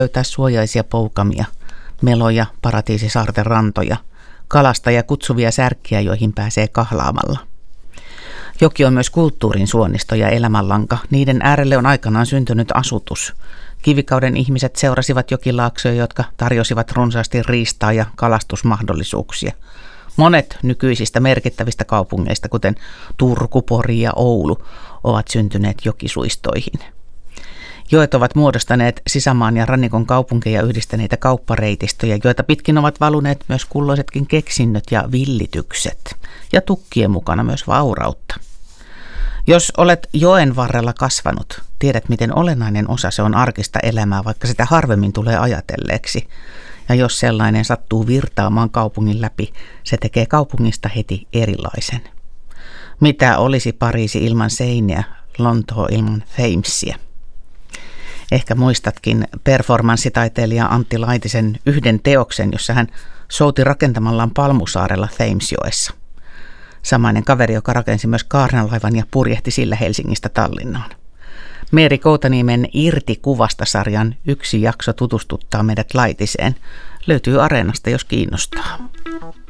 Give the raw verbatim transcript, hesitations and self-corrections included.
löytää suojaisia poukamia, meloja, paratiisisaarten rantoja, kalasta ja kutsuvia särkkiä, joihin pääsee kahlaamalla. Joki on myös kulttuurin suonnisto ja elämänlanka. Niiden äärelle on aikanaan syntynyt asutus. Kivikauden ihmiset seurasivat jokilaaksoja, jotka tarjosivat runsaasti riistaa ja kalastusmahdollisuuksia. Monet nykyisistä merkittävistä kaupungeista, kuten Turku, Pori ja Oulu, ovat syntyneet jokisuistoihin. Joet ovat muodostaneet sisämaan ja rannikon kaupunkeja yhdistäneitä kauppareitistöjä, joita pitkin ovat valuneet myös kulloisetkin keksinnöt ja villitykset, ja tukkien mukana myös vaurautta. Jos olet joen varrella kasvanut, tiedät miten olennainen osa se on arkista elämää, vaikka sitä harvemmin tulee ajatelleeksi. Ja jos sellainen sattuu virtaamaan kaupungin läpi, se tekee kaupungista heti erilaisen. Mitä olisi Pariisi ilman seiniä, Lontoo ilman Thamesia? Ehkä muistatkin performanssitaiteilija Antti Laitisen yhden teoksen, jossa hän souti rakentamallaan Palmusaarella Thamesjoessa. Samainen kaveri, joka rakensi myös kaarnalaivan ja purjehti sillä Helsingistä Tallinnaan. Meeri Koutaniemen Irti kuvasta-sarjan yksi jakso tutustuttaa meidät Laitiseen. Löytyy Areenasta, jos kiinnostaa.